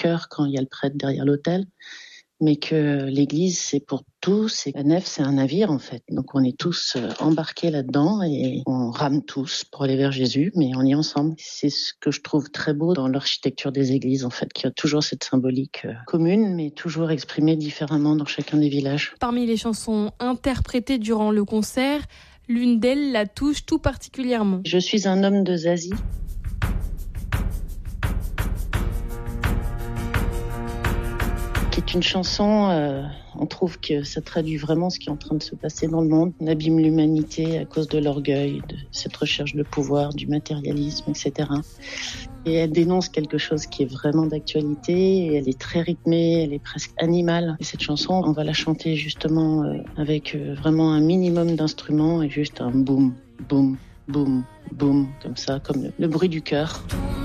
chœur quand il y a le prêtre derrière l'autel, mais que l'église, c'est pour tous, et la nef, c'est un navire, en fait. Donc, on est tous embarqués là-dedans et on rame tous pour aller vers Jésus, mais on y est ensemble. C'est ce que je trouve très beau dans l'architecture des églises, en fait, qu'il y a toujours cette symbolique commune, mais toujours exprimée différemment dans chacun des villages. Parmi les chansons interprétées durant le concert, l'une d'elles la touche tout particulièrement. Je suis un homme de Zazie. Qui est une chanson, on trouve que ça traduit vraiment ce qui est en train de se passer dans le monde. On abîme l'humanité à cause de l'orgueil, de cette recherche de pouvoir, du matérialisme, etc. Et elle dénonce quelque chose qui est vraiment d'actualité, et elle est très rythmée, elle est presque animale. Et cette chanson, on va la chanter justement avec vraiment un minimum d'instruments et juste un boum, boum, boum, boum, comme ça, comme le bruit du cœur.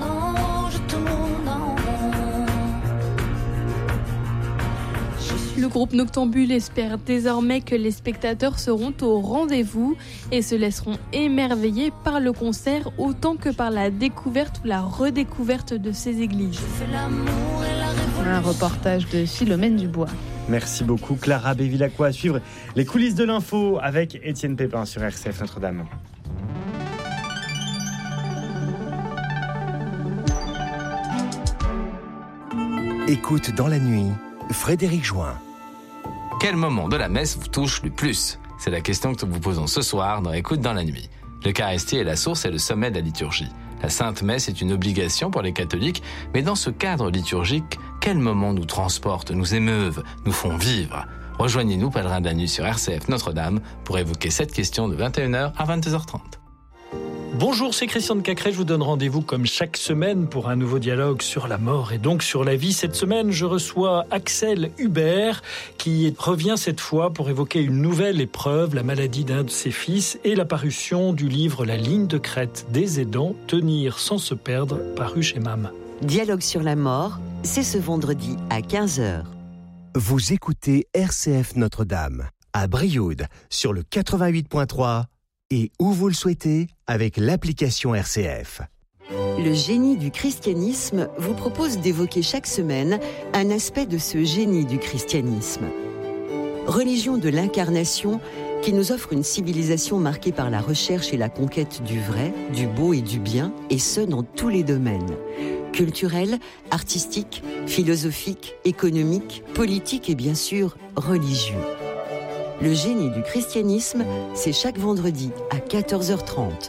Le groupe Noctambule espère désormais que les spectateurs seront au rendez-vous et se laisseront émerveiller par le concert autant que par la découverte ou la redécouverte de ces églises. Un reportage de Philomène Dubois. Merci beaucoup Clara Bevilacqua. À suivre les coulisses de l'info avec Étienne Pépin sur RCF Notre-Dame. Écoute dans la nuit, Frédéric Join. Quel moment de la messe vous touche le plus ? C'est la question que nous vous posons ce soir dans Écoute dans la nuit. L'Eucharistie est la source et le sommet de la liturgie. La Sainte Messe est une obligation pour les catholiques, mais dans ce cadre liturgique, quels moments nous transportent, nous émeuvent, nous font vivre ? Rejoignez-nous, pèlerins de la nuit sur RCF Notre-Dame, pour évoquer cette question de 21h à 22h30. Bonjour, c'est Christian de Cacré, je vous donne rendez-vous comme chaque semaine pour un nouveau dialogue sur la mort et donc sur la vie. Cette semaine, je reçois Axel Hubert qui revient cette fois pour évoquer une nouvelle épreuve, la maladie d'un de ses fils et la parution du livre La ligne de crête des aidants, tenir sans se perdre, paru chez MAM. Dialogue sur la mort, c'est ce vendredi à 15h. Vous écoutez RCF Notre-Dame à Brioude sur le 88.3 et où vous le souhaitez avec l'application RCF. Le génie du christianisme vous propose d'évoquer chaque semaine un aspect de ce génie du christianisme. Religion de l'incarnation qui nous offre une civilisation marquée par la recherche et la conquête du vrai, du beau et du bien, et ce dans tous les domaines. Culturel, artistique, philosophique, économique, politique et bien sûr religieux. Le génie du christianisme, c'est chaque vendredi à 14h30.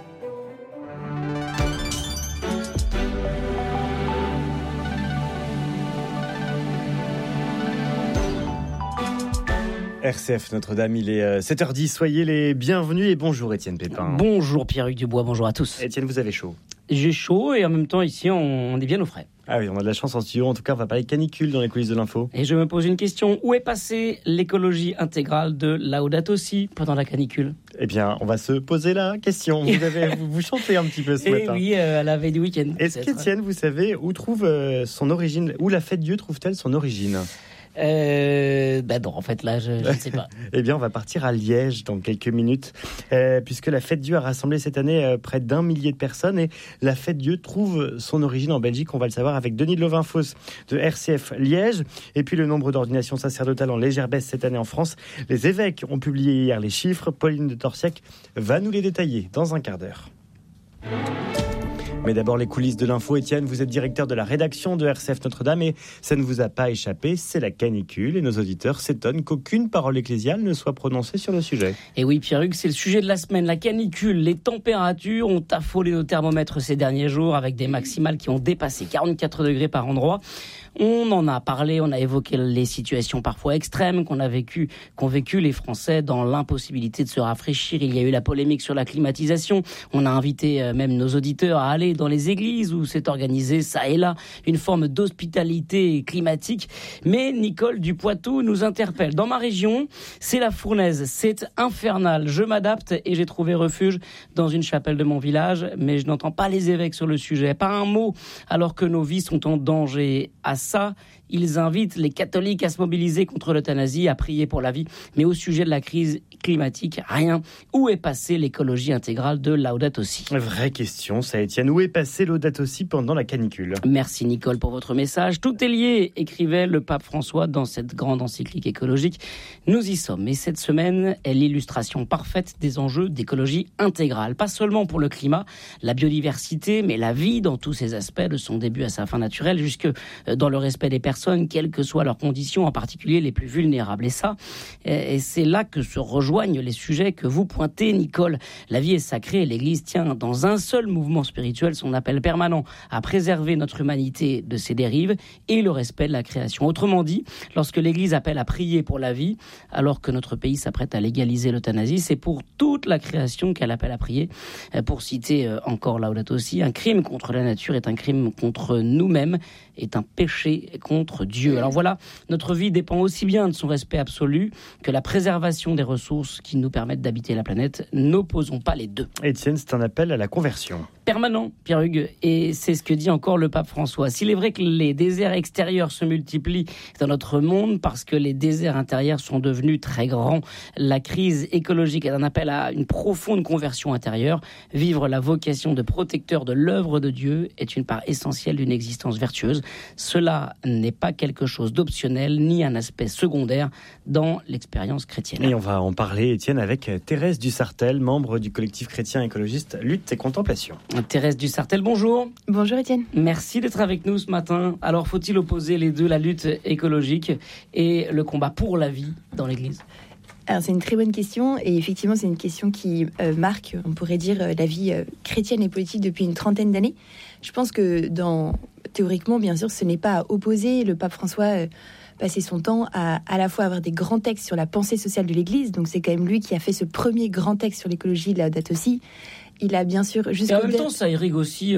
RCF Notre-Dame, il est 7h10, soyez les bienvenus et bonjour Étienne Pépin. Bonjour Pierre-Hugues Dubois, bonjour à tous. Étienne, vous avez chaud? J'ai chaud et en même temps ici on est bien au frais. Ah oui, on a de la chance en studio, en tout cas on va parler canicule dans les coulisses de l'info. Et je me pose une question, où est passée l'écologie intégrale de Laudato Si pendant la canicule? Eh bien, on va se poser la question. Vous chantez un petit peu ce matin. Oui, à la veille du week-end. Est-ce qu'Étienne, vous savez, où son origine, où la fête Dieu trouve-t-elle son origine? Non, en fait là je ne sais pas. Eh bien on va partir à Liège dans quelques minutes puisque la fête Dieu a rassemblé cette année près d'1 millier de personnes et la fête Dieu trouve son origine en Belgique. On va le savoir avec Denis de Lovinfoss de RCF Liège. Et puis le nombre d'ordinations sacerdotales en légère baisse cette année en France. Les évêques ont publié hier les chiffres. Pauline de Torsiac va nous les détailler dans un quart d'heure. Mais d'abord les coulisses de l'info. Étienne, vous êtes directeur de la rédaction de RCF Notre-Dame et ça ne vous a pas échappé, c'est la canicule et nos auditeurs s'étonnent qu'aucune parole ecclésiale ne soit prononcée sur le sujet. Et oui Pierre-Hugues, c'est le sujet de la semaine, la canicule. Les températures ont affolé nos thermomètres ces derniers jours avec des maximales qui ont dépassé 44 degrés par endroit. On en a parlé, on a évoqué les situations parfois extrêmes qu'ont vécu les Français dans l'impossibilité de se rafraîchir. Il y a eu la polémique sur la climatisation. On a invité même nos auditeurs à aller dans les églises où s'est organisé ça et là une forme d'hospitalité climatique. Mais Nicole du Poitou nous interpelle. Dans ma région, c'est la fournaise, c'est infernal. Je m'adapte et j'ai trouvé refuge dans une chapelle de mon village, mais je n'entends pas les évêques sur le sujet. Pas un mot, alors que nos vies sont en danger. À ça, ils invitent les catholiques à se mobiliser contre l'euthanasie, à prier pour la vie. Mais au sujet de la crise climatique, rien. Où est passée l'écologie intégrale de Laudato Si ? Vraie question, ça, Étienne. Où est passé Laudato Si pendant la canicule ? Merci Nicole pour votre message. Tout est lié, écrivait le pape François dans cette grande encyclique écologique. Nous y sommes. Et cette semaine est l'illustration parfaite des enjeux d'écologie intégrale. Pas seulement pour le climat, la biodiversité, mais la vie dans tous ses aspects, de son début à sa fin naturelle, jusque dans le respect des personnes, quelles que soient leurs conditions, en particulier les plus vulnérables. Et c'est là que se rejoignent les sujets que vous pointez, Nicole. La vie est sacrée et l'Église tient dans un seul mouvement spirituel son appel permanent à préserver notre humanité de ses dérives et le respect de la création. Autrement dit, lorsque l'Église appelle à prier pour la vie, alors que notre pays s'apprête à légaliser l'euthanasie, c'est pour toute la création qu'elle appelle à prier. Pour citer encore Laudato Si, un crime contre la nature est un crime contre nous-mêmes, est un péché contre Dieu. Alors voilà, notre vie dépend aussi bien de son respect absolu que la préservation des ressources qui nous permettent d'habiter la planète. N'opposons pas les deux. Étienne, c'est un appel à la conversion. Permanent, Pierre-Hugues, et c'est ce que dit encore le pape François. S'il est vrai que les déserts extérieurs se multiplient dans notre monde parce que les déserts intérieurs sont devenus très grands, la crise écologique est un appel à une profonde conversion intérieure. Vivre la vocation de protecteur de l'œuvre de Dieu est une part essentielle d'une existence vertueuse. Cela n'est pas quelque chose d'optionnel ni un aspect secondaire dans l'expérience chrétienne. Et on va en parler, Étienne, avec Thérèse Dussartel, membre du collectif chrétien écologiste Lutte et Contemplation. Thérèse Dussartel, bonjour. Bonjour Étienne. Merci d'être avec nous ce matin. Alors, faut-il opposer les deux, la lutte écologique et le combat pour la vie dans l'Église ? Alors c'est une très bonne question et effectivement c'est une question qui marque, on pourrait dire, la vie chrétienne et politique depuis une trentaine d'années. Je pense que théoriquement, bien sûr, ce n'est pas à opposer. Le pape François passait son temps à la fois avoir des grands textes sur la pensée sociale de l'Église, donc c'est quand même lui qui a fait ce premier grand texte sur l'écologie, Laudato Si. Il a bien sûr... Et en même temps, ça irrigue aussi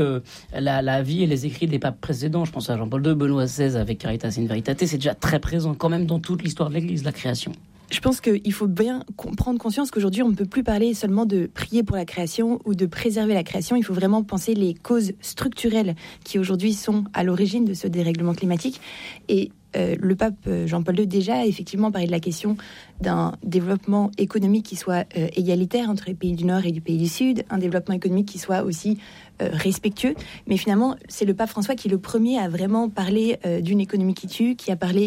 la vie et les écrits des papes précédents. Je pense à Jean-Paul II, Benoît XVI avec Caritas in Veritate. C'est déjà très présent quand même dans toute l'histoire de l'Église, la création. Je pense qu'il faut bien prendre conscience qu'aujourd'hui, on ne peut plus parler seulement de prier pour la création ou de préserver la création. Il faut vraiment penser les causes structurelles qui aujourd'hui sont à l'origine de ce dérèglement climatique. Et le pape Jean-Paul II déjà effectivement parlait de la question d'un développement économique qui soit égalitaire entre les pays du Nord et du pays du Sud, un développement économique qui soit aussi respectueux. Mais finalement, c'est le pape François qui est le premier à vraiment parler d'une économie qui tue, qui a parlé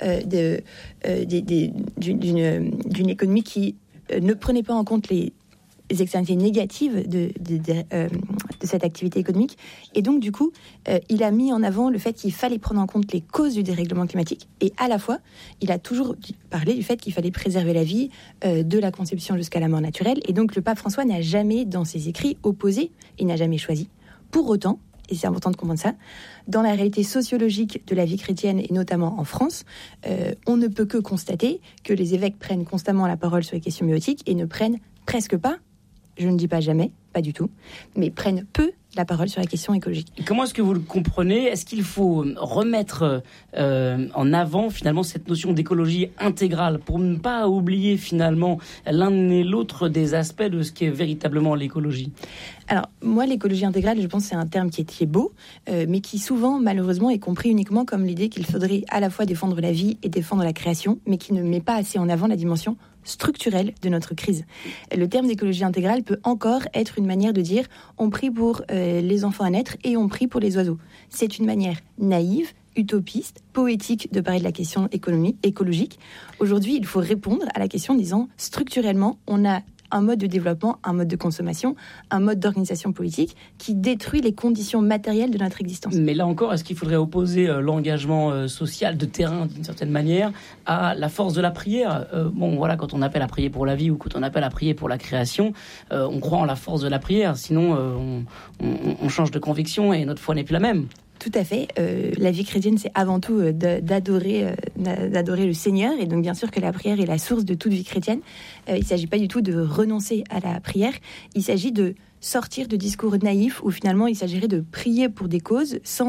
d'une économie qui ne prenait pas en compte les externalités négatives de cette activité économique. Et donc, du coup, il a mis en avant le fait qu'il fallait prendre en compte les causes du dérèglement climatique. Et à la fois, il a toujours parlé du fait qu'il fallait préserver la vie de la conception jusqu'à la mort naturelle. Et donc, le pape François n'a jamais, dans ses écrits, opposé, il n'a jamais choisi. Pour autant, et c'est important de comprendre ça, dans la réalité sociologique de la vie chrétienne, et notamment en France, on ne peut que constater que les évêques prennent constamment la parole sur les questions bioéthiques et ne prennent presque pas, je ne dis pas jamais, pas du tout, mais prennent peu la parole sur la question écologique. Et comment est-ce que vous le comprenez ? Est-ce qu'il faut remettre en avant finalement cette notion d'écologie intégrale pour ne pas oublier finalement l'un et l'autre des aspects de ce qu'est véritablement l'écologie ? Alors, moi, l'écologie intégrale, je pense que c'est un terme qui est beau, mais qui souvent, malheureusement, est compris uniquement comme l'idée qu'il faudrait à la fois défendre la vie et défendre la création, mais qui ne met pas assez en avant la dimension structurelle de notre crise. Le terme d'écologie intégrale peut encore être une manière de dire on prie pour les enfants à naître et on prie pour les oiseaux. C'est une manière naïve, utopiste, poétique de parler de la question écologique. Aujourd'hui, il faut répondre à la question en disant structurellement, on a un mode de développement, un mode de consommation, un mode d'organisation politique qui détruit les conditions matérielles de notre existence. Mais là encore, est-ce qu'il faudrait opposer l'engagement social de terrain, d'une certaine manière, à la force de la prière ? Bon, voilà, quand on appelle à prier pour la vie ou quand on appelle à prier pour la création, on croit en la force de la prière. Sinon, on change de conviction et notre foi n'est plus la même. Tout à fait. La vie chrétienne, c'est avant tout d'adorer le Seigneur. Et donc, bien sûr que la prière est la source de toute vie chrétienne. Il ne s'agit pas du tout de renoncer à la prière. Il s'agit de sortir de discours naïfs où finalement, il s'agirait de prier pour des causes sans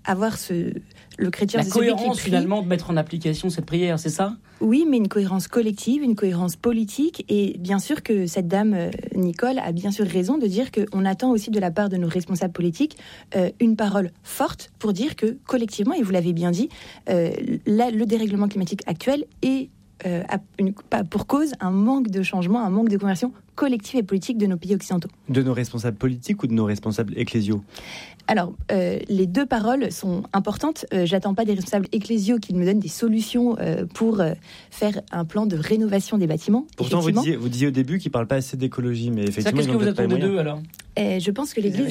avoir le chrétien... La cohérence, finalement, de mettre en application cette prière, c'est ça ? Oui, mais une cohérence collective, une cohérence politique. Et bien sûr que cette dame, Nicole, a bien sûr raison de dire qu'on attend aussi de la part de nos responsables politiques une parole forte pour dire que, collectivement, et vous l'avez bien dit, le dérèglement climatique actuel est pour cause un manque de changement, un manque de conversion collective et politique de nos pays occidentaux. De nos responsables politiques ou de nos responsables ecclésiaux ? Alors, les deux paroles sont importantes. J'attends pas des responsables ecclésiaux qui me donnent des solutions pour faire un plan de rénovation des bâtiments. Pourtant, vous disiez au début qu'ils ne parlent pas assez d'écologie, mais effectivement... Qu'est-ce que vous attendez d'eux, alors ? Je pense que l'Église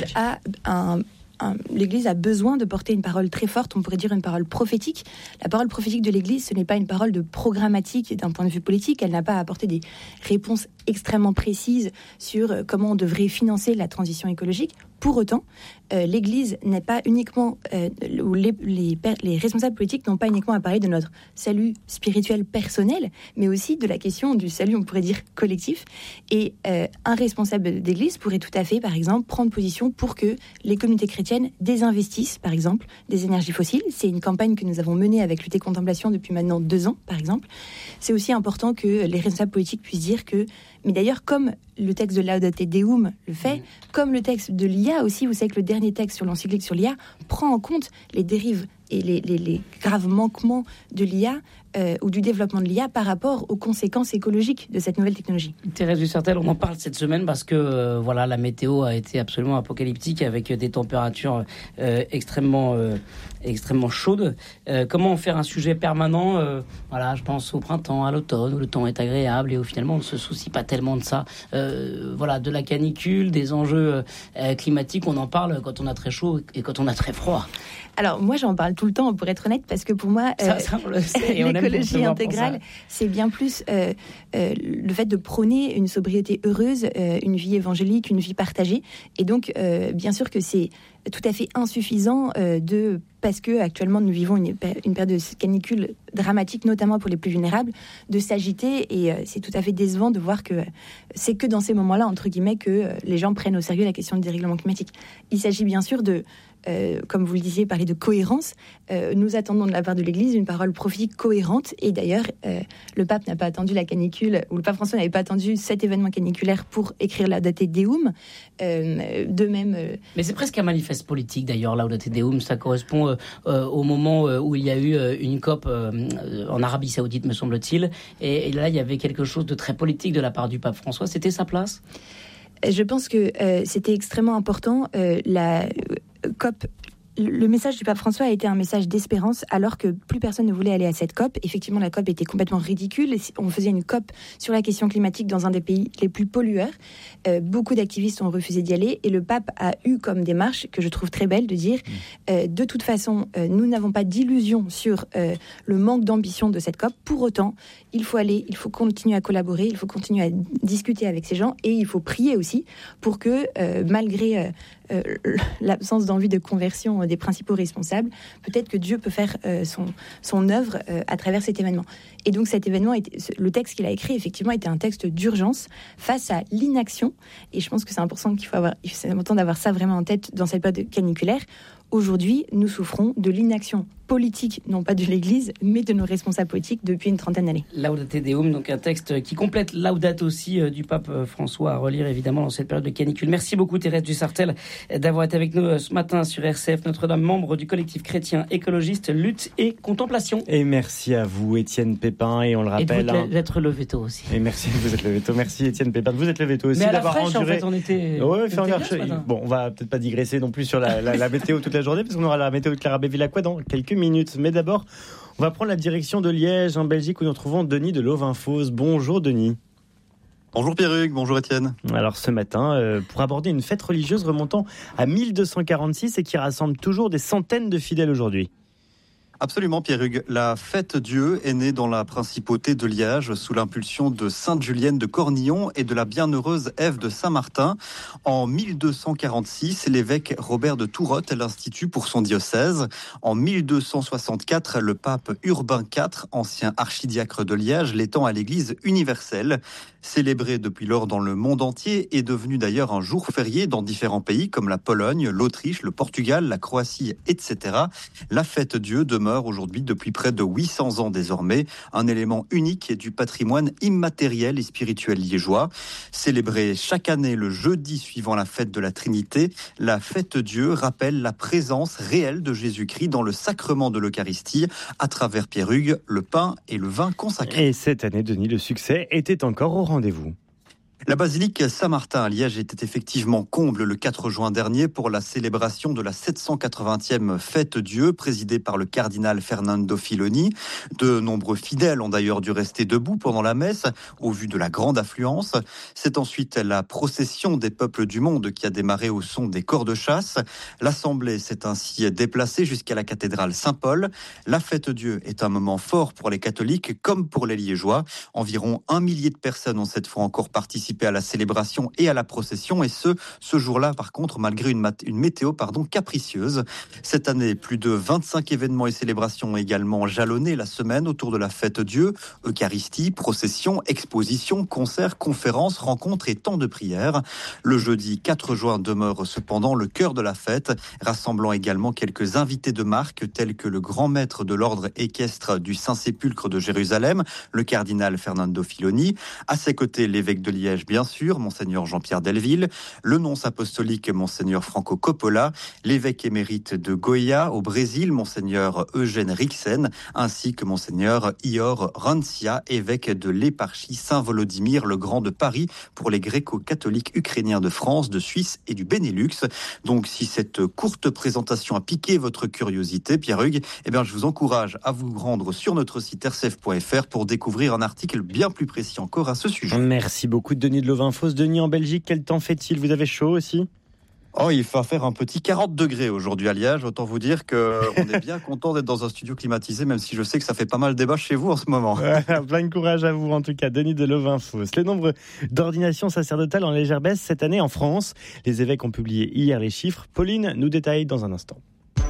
l'Église a besoin de porter une parole très forte, on pourrait dire une parole prophétique. La parole prophétique de l'Église, ce n'est pas une parole de programmatique d'un point de vue politique. Elle n'a pas à apporter des réponses extrêmement précises sur comment on devrait financer la transition écologique. Pour autant, l'Église n'est pas uniquement, ou les responsables politiques n'ont pas uniquement à parler de notre salut spirituel personnel, mais aussi de la question du salut, on pourrait dire, collectif. Et un responsable d'Église pourrait tout à fait, par exemple, prendre position pour que les communautés chrétiennes désinvestissent, par exemple, des énergies fossiles. C'est une campagne que nous avons menée avec Lutte et Contemplation depuis maintenant 2 ans, par exemple. C'est aussi important que les responsables politiques puissent dire que, mais d'ailleurs, comme le texte de Laudate Deum le fait, comme le texte de l'IA aussi, vous savez que le dernier texte sur l'encyclique sur l'IA prend en compte les dérives et les graves manquements de l'IA ou du développement de l'IA par rapport aux conséquences écologiques de cette nouvelle technologie. Thérèse Dussartel, on en parle cette semaine parce que la météo a été absolument apocalyptique avec des températures extrêmement chaudes. Comment en faire un sujet permanent je pense au printemps, à l'automne, où le temps est agréable et où finalement on ne se soucie pas tellement de ça. De la canicule, des enjeux climatiques, on en parle quand on a très chaud et quand on a très froid. Alors moi j'en parle tout le temps pour être honnête parce que pour moi on le sait, l'écologie intégrale c'est bien plus le fait de prôner une sobriété heureuse, une vie évangélique, une vie partagée et donc bien sûr que c'est tout à fait insuffisant parce que actuellement nous vivons une période de canicule dramatique, notamment pour les plus vulnérables, de s'agiter et c'est tout à fait décevant de voir que c'est que dans ces moments-là, entre guillemets, que les gens prennent au sérieux la question du dérèglement climatique. Il s'agit bien sûr de, comme vous le disiez, parler de cohérence. Nous attendons de la part de l'Église une parole prophétique cohérente et d'ailleurs, le pape n'a pas attendu la canicule, ou le pape François n'avait pas attendu cet événement caniculaire pour écrire Laudate Deum. De même... Mais c'est presque un manifeste politique d'ailleurs, Laudate Deum, ça correspond au moment où il y a eu une COP en Arabie Saoudite, me semble-t-il, et là il y avait quelque chose de très politique de la part du pape François. C'était sa place ? Je pense que c'était extrêmement important. La COP, le message du pape François a été un message d'espérance alors que plus personne ne voulait aller à cette COP. Effectivement, la COP était complètement ridicule. On faisait une COP sur la question climatique dans un des pays les plus pollueurs. Beaucoup d'activistes ont refusé d'y aller et le pape a eu comme démarche, que je trouve très belle, de dire de toute façon, nous n'avons pas d'illusion sur le manque d'ambition de cette COP. Pour autant, il faut aller, il faut continuer à collaborer, il faut continuer à discuter avec ces gens et il faut prier aussi pour que, malgré l'absence d'envie de conversion des principaux responsables, peut-être que Dieu peut faire son œuvre à travers cet événement. Et donc cet événement, le texte qu'il a écrit, effectivement, était un texte d'urgence face à l'inaction. Et je pense que c'est important d'avoir ça vraiment en tête dans cette période caniculaire. Aujourd'hui, nous souffrons de l'inaction politique, non pas de l'Église, mais de nos responsables politiques depuis une trentaine d'années. Laudate Deum, donc un texte qui complète Laudate aussi du pape François à relire évidemment dans cette période de canicule. Merci beaucoup Thérèse Dussartel d'avoir été avec nous ce matin sur RCF Notre-Dame, membre du collectif chrétien écologiste Lutte et Contemplation. Et merci à vous Étienne Pépin, et on le rappelle... Et d'être le veto aussi. Et merci, vous êtes le veto. Merci Étienne Pépin, vous êtes le veto aussi. Mais à la d'avoir fraîche, enduré... en fait, on était... Bon, on va peut-être pas digresser non plus sur la météo toute la journée, parce qu'on aura la météo de Clara Bévilacqua dans quelques minutes. Mais d'abord, on va prendre la direction de Liège, en Belgique, où nous retrouvons Denis de Lovinfos. Bonjour Denis. Bonjour Pierruc, bonjour Étienne. Alors ce matin, pour aborder une fête religieuse remontant à 1246 et qui rassemble toujours des centaines de fidèles aujourd'hui. Absolument, Pierre-Hugues. La Fête-Dieu est née dans la principauté de Liège sous l'impulsion de Sainte Julienne de Cornillon et de la bienheureuse Ève de Saint-Martin. En 1246, l'évêque Robert de Tourotte l'institue pour son diocèse. En 1264, le pape Urbain IV, ancien archidiacre de Liège, l'étend à l'église universelle. Célébré depuis lors dans le monde entier, est devenu d'ailleurs un jour férié dans différents pays comme la Pologne, l'Autriche, le Portugal, la Croatie, etc. La Fête-Dieu demeure aujourd'hui depuis près de 800 ans désormais un élément unique du patrimoine immatériel et spirituel liégeois. Célébrée chaque année le jeudi suivant la fête de la Trinité, la Fête-Dieu rappelle la présence réelle de Jésus-Christ dans le sacrement de l'Eucharistie à travers Pierre-Hugues, le pain et le vin consacrés. Et cette année, Denis, le succès était encore au rendez-vous. La basilique Saint-Martin à Liège était effectivement comble le 4 juin dernier pour la célébration de la 780e Fête-Dieu présidée par le cardinal Fernando Filoni. De nombreux fidèles ont d'ailleurs dû rester debout pendant la messe au vu de la grande affluence. C'est ensuite la procession des peuples du monde qui a démarré au son des cors de chasse. L'assemblée s'est ainsi déplacée jusqu'à la cathédrale Saint-Paul. La Fête-Dieu est un moment fort pour les catholiques comme pour les Liégeois. Environ 1 millier de personnes ont cette fois encore participé à la célébration et à la procession, et ce jour-là, par contre, malgré une météo capricieuse. Cette année, plus de 25 événements et célébrations ont également jalonné la semaine autour de la Fête-Dieu. Eucharistie, procession, exposition, concerts, conférences, rencontres et temps de prière. Le jeudi 4 juin demeure cependant le cœur de la fête, rassemblant également quelques invités de marque tels que le grand maître de l'ordre équestre du Saint-Sépulcre de Jérusalem, le cardinal Fernando Filoni. À ses côtés, l'évêque de Liège, bien sûr, Monseigneur Jean-Pierre Delville, le nonce apostolique Monseigneur Franco Coppola, l'évêque émérite de Goiás au Brésil, Monseigneur Eugène Rixen, ainsi que Monseigneur Ior Rancia, évêque de l'éparchie Saint-Volodymyr le Grand de Paris pour les gréco-catholiques ukrainiens de France, de Suisse et du Benelux. Donc si cette courte présentation a piqué votre curiosité, Pierre-Hugues, je vous encourage à vous rendre sur notre site rcf.fr pour découvrir un article bien plus précis encore à ce sujet. Merci beaucoup Denis de Lovinfos. Denis, en Belgique, quel temps fait-il ? Vous avez chaud aussi ? Il va faire un petit 40 degrés aujourd'hui à Liège. Autant vous dire qu'on est bien content d'être dans un studio climatisé, même si je sais que ça fait pas mal de débat chez vous en ce moment. Plein de courage à vous, en tout cas, Denis de Lovinfos. Les nombres d'ordinations sacerdotales en légère baisse cette année en France. Les évêques ont publié hier les chiffres. Pauline nous détaille dans un instant.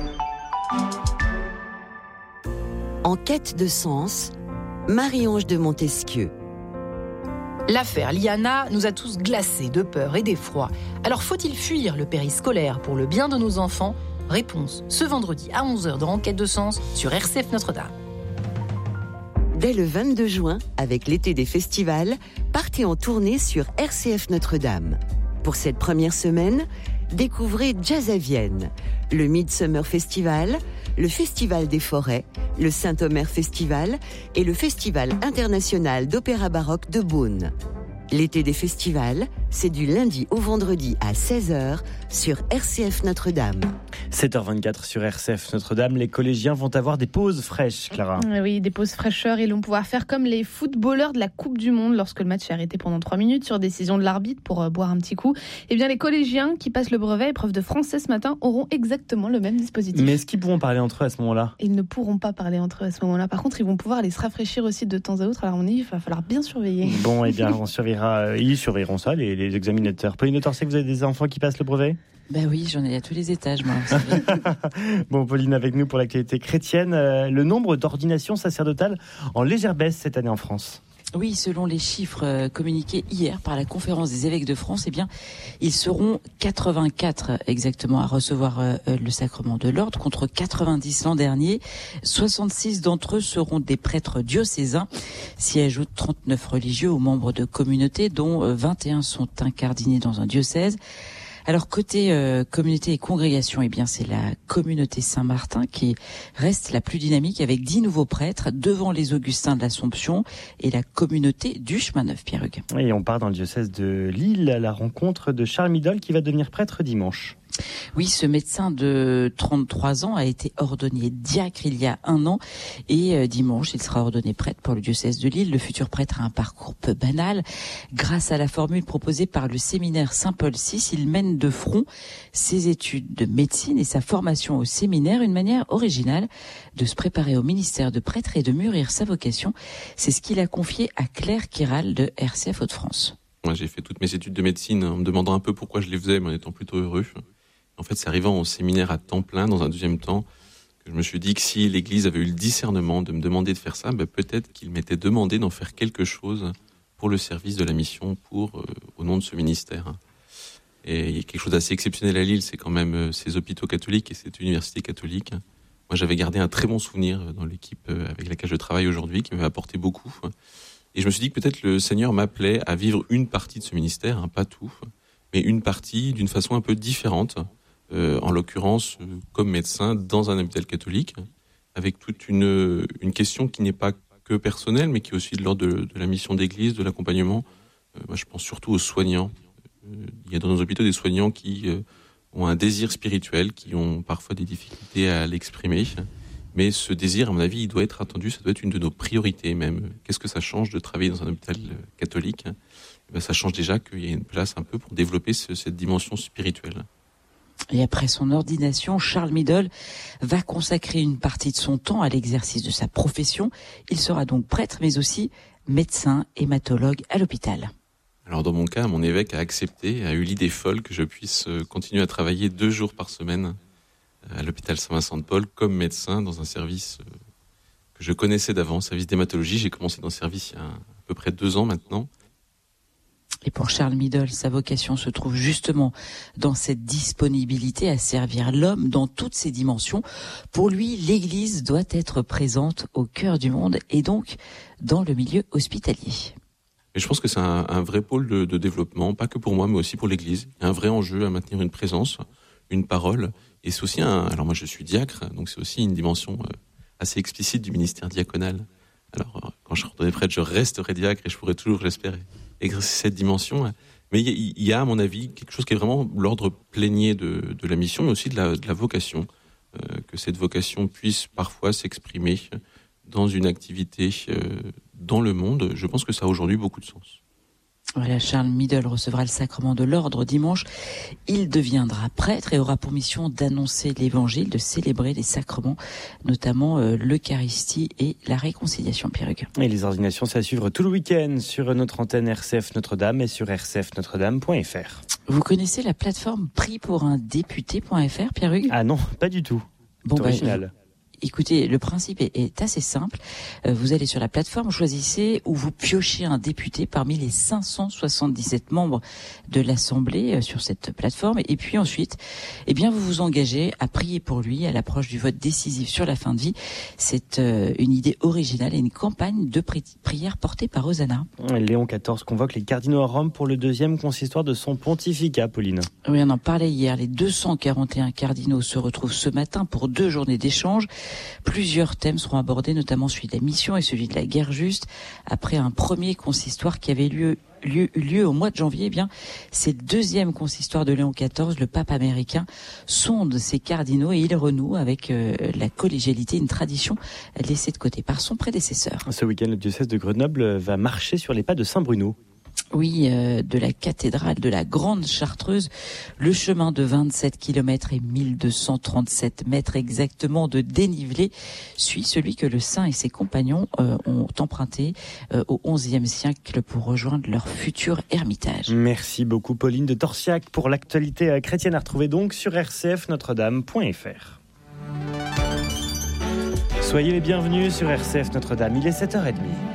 En quête de sens, Marie-Ange de Montesquieu. L'affaire Liana nous a tous glacés de peur et d'effroi. Alors faut-il fuir le périscolaire pour le bien de nos enfants ? Réponse ce vendredi à 11h dans Enquête de sens sur RCF Notre-Dame. Dès le 22 juin, avec l'été des festivals, partez en tournée sur RCF Notre-Dame. Pour cette première semaine, découvrez Jazz à Vienne, le Midsummer Festival, le Festival des Forêts, le Saint-Omer Festival et le Festival international d'opéra baroque de Beaune. L'été des festivals, c'est du lundi au vendredi à 16h sur RCF Notre-Dame. 7h24 sur RCF Notre-Dame, les collégiens vont avoir des pauses fraîches, Clara. Oui, des pauses fraîcheurs. Ils vont pouvoir faire comme les footballeurs de la Coupe du Monde lorsque le match est arrêté pendant 3 minutes sur décision de l'arbitre pour boire un petit coup. Eh bien, les collégiens qui passent le brevet épreuve de français ce matin auront exactement le même dispositif. Mais est-ce qu'ils pourront parler entre eux à ce moment-là ? Ils ne pourront pas parler entre eux à ce moment-là. Par contre, ils vont pouvoir aller se rafraîchir aussi de temps à autre. Alors, il va falloir bien surveiller. Bon, eh bien, on surveillera. Ils surveilleront ça, les examinateurs. Pauline Torset, vous avez des enfants qui passent le brevet ? Ben oui, j'en ai à tous les étages, moi. Bon, Pauline, avec nous pour l'actualité chrétienne. Le nombre d'ordinations sacerdotales en légère baisse cette année en France. Oui, selon les chiffres communiqués hier par la Conférence des évêques de France, eh bien, ils seront 84 exactement à recevoir le sacrement de l'ordre, contre 90 l'an dernier. 66 d'entre eux seront des prêtres diocésains. S'y ajoutent 39 religieux ou membres de communautés, dont 21 sont incardinés dans un diocèse. Alors côté communauté et congrégation, eh bien c'est la communauté Saint-Martin qui reste la plus dynamique avec 10 nouveaux prêtres devant les Augustins de l'Assomption et la communauté du Chemin Neuf, Pierre-Hugues. Et on part dans le diocèse de Lille à la rencontre de Charles Midol qui va devenir prêtre dimanche. Oui, ce médecin de 33 ans a été ordonné diacre il y a 1 an et dimanche, il sera ordonné prêtre pour le diocèse de Lille. Le futur prêtre a un parcours peu banal. Grâce à la formule proposée par le séminaire Saint-Paul VI, il mène de front ses études de médecine et sa formation au séminaire, une manière originale de se préparer au ministère de prêtre et de mûrir sa vocation. C'est ce qu'il a confié à Claire Kiral de RCF Hauts-de-France. Moi, j'ai fait toutes mes études de médecine en me demandant un peu pourquoi je les faisais, mais en étant plutôt heureux. En fait, c'est arrivant au séminaire à temps plein, dans un deuxième temps, que je me suis dit que si l'Église avait eu le discernement de me demander de faire ça, peut-être qu'il m'était demandé d'en faire quelque chose pour le service de la mission, au nom de ce ministère. Et il y a quelque chose d'assez exceptionnel à Lille, c'est quand même ces hôpitaux catholiques et cette université catholique. Moi, j'avais gardé un très bon souvenir dans l'équipe avec laquelle je travaille aujourd'hui, qui m'avait apporté beaucoup. Et je me suis dit que peut-être le Seigneur m'appelait à vivre une partie de ce ministère, pas tout, mais une partie d'une façon un peu différente. En l'occurrence comme médecin dans un hôpital catholique, avec toute une question qui n'est pas que personnelle, mais qui est aussi de l'ordre de la mission d'église, de l'accompagnement. Moi, je pense surtout aux soignants. Il y a dans nos hôpitaux des soignants qui ont un désir spirituel, qui ont parfois des difficultés à l'exprimer. Mais ce désir, à mon avis, il doit être attendu, ça doit être une de nos priorités même. Qu'est-ce que ça change de travailler dans un hôpital catholique ? Ça change déjà qu'il y a une place un peu pour développer cette dimension spirituelle. Et après son ordination, Charles Middle va consacrer une partie de son temps à l'exercice de sa profession. Il sera donc prêtre, mais aussi médecin, hématologue à l'hôpital. Alors dans mon cas, mon évêque a accepté, a eu l'idée folle que je puisse continuer à travailler 2 jours par semaine à l'hôpital Saint-Vincent-de-Paul comme médecin dans un service que je connaissais d'avant, service d'hématologie. J'ai commencé dans ce service il y a à peu près 2 ans maintenant. Et pour Charles Middle, sa vocation se trouve justement dans cette disponibilité à servir l'homme dans toutes ses dimensions. Pour lui, l'Église doit être présente au cœur du monde et donc dans le milieu hospitalier. Et je pense que c'est un vrai pôle de développement, pas que pour moi, mais aussi pour l'Église. Il y a un vrai enjeu à maintenir une présence, une parole. Et c'est aussi alors moi je suis diacre, donc c'est aussi une dimension assez explicite du ministère diaconal. Alors quand je serai prêtre, je resterai diacre et je pourrai toujours, j'espère, exercer cette dimension. Mais il y a, à mon avis, quelque chose qui est vraiment l'ordre plénier de la mission, mais aussi de la vocation. Que cette vocation puisse parfois s'exprimer dans une activité dans le monde. Je pense que ça a aujourd'hui beaucoup de sens. Voilà, Charles Middle recevra le sacrement de l'ordre dimanche. Il deviendra prêtre et aura pour mission d'annoncer l'évangile, de célébrer les sacrements, notamment l'Eucharistie et la réconciliation, Pierre Hugues. Et les ordinations, c'est à suivre tout le week-end sur notre antenne RCF Notre-Dame et sur rcfnotredame.fr. Vous connaissez la plateforme prixpourundéputé.fr, Pierre Hugues ? Ah non, pas du tout. Bon, original. Écoutez, le principe est assez simple. Vous allez sur la plateforme, choisissez ou vous piochez un député parmi les 577 membres de l'Assemblée sur cette plateforme. Et puis ensuite, vous vous engagez à prier pour lui à l'approche du vote décisif sur la fin de vie. C'est une idée originale et une campagne de prière portée par Hosanna. Léon XIV convoque les cardinaux à Rome pour le 2e consistoire de son pontificat, Pauline. Oui, on en parlait hier. Les 241 cardinaux se retrouvent ce matin pour 2 journées d'échange. Plusieurs thèmes seront abordés, notamment celui de la mission et celui de la guerre juste. Après un premier consistoire qui avait eu lieu au mois de janvier, c'est le 2e consistoire de Léon XIV, le pape américain, sonde ses cardinaux et il renoue avec la collégialité, une tradition laissée de côté par son prédécesseur. Ce week-end, le diocèse de Grenoble va marcher sur les pas de Saint-Bruno. Oui, de la cathédrale de la Grande Chartreuse, le chemin de 27 km et 1237 mètres exactement de dénivelé suit celui que le saint et ses compagnons ont emprunté au XIe siècle pour rejoindre leur futur ermitage. Merci beaucoup Pauline de Torsiac pour l'actualité chrétienne à retrouver donc sur rcfnotredame.fr. Soyez les bienvenus sur RCF Notre-Dame, il est 7h30.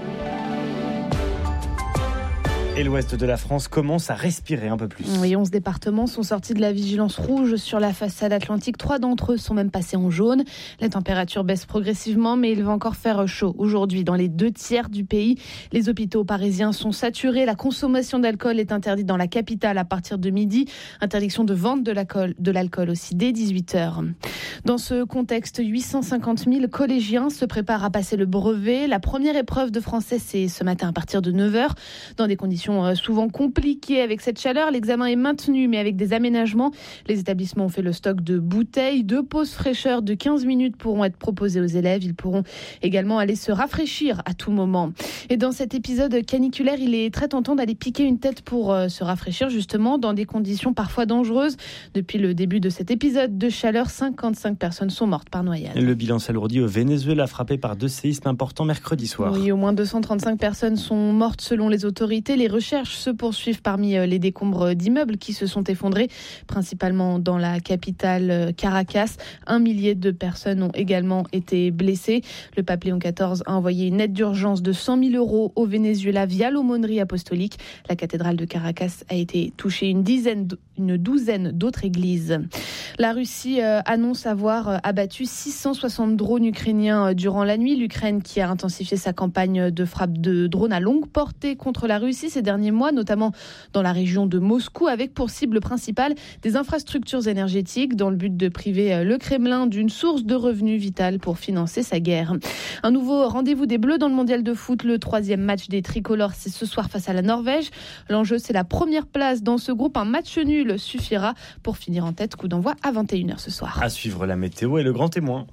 Et l'ouest de la France commence à respirer un peu plus. Oui, 11 départements sont sortis de la vigilance rouge sur la façade atlantique. 3 d'entre eux sont même passés en jaune. La température baisse progressivement, mais il va encore faire chaud. Aujourd'hui, dans les 2 tiers du pays, les hôpitaux parisiens sont saturés. La consommation d'alcool est interdite dans la capitale à partir de midi. Interdiction de vente de l'alcool aussi dès 18h. Dans ce contexte, 850 000 collégiens se préparent à passer le brevet. La première épreuve de français, c'est ce matin à partir de 9h, dans des conditions conditions souvent compliquées avec cette chaleur. L'examen est maintenu, mais avec des aménagements. Les établissements ont fait le stock de bouteilles. 2 pauses fraîcheur de 15 minutes pourront être proposées aux élèves. Ils pourront également aller se rafraîchir à tout moment. Et dans cet épisode caniculaire, il est très tentant d'aller piquer une tête pour se rafraîchir, justement, dans des conditions parfois dangereuses. Depuis le début de cet épisode de chaleur, 55 personnes sont mortes par noyade. Le bilan s'alourdit au Venezuela, frappé par 2 séismes importants mercredi soir. Oui, au moins 235 personnes sont mortes selon les autorités. Les recherches se poursuivent parmi les décombres d'immeubles qui se sont effondrés, principalement dans la capitale Caracas. 1 millier de personnes ont également été blessées. Le pape Léon XIV a envoyé une aide d'urgence de 100 000 € au Venezuela via l'aumônerie apostolique. La cathédrale de Caracas a été touchée, une douzaine d'autres églises. La Russie annonce avoir abattu 660 drones ukrainiens durant la nuit. L'Ukraine qui a intensifié sa campagne de frappe de drones à longue portée contre la Russie ces derniers mois, notamment dans la région de Moscou, avec pour cible principale des infrastructures énergétiques dans le but de priver le Kremlin d'une source de revenus vitale pour financer sa guerre. Un nouveau rendez-vous des Bleus dans le mondial de foot. Le 3e match des tricolores, c'est ce soir face à la Norvège. L'enjeu, c'est la première place dans ce groupe. Un match nul suffira pour finir en tête. Coup d'envoi à 21h ce soir. À suivre la météo et le grand témoin.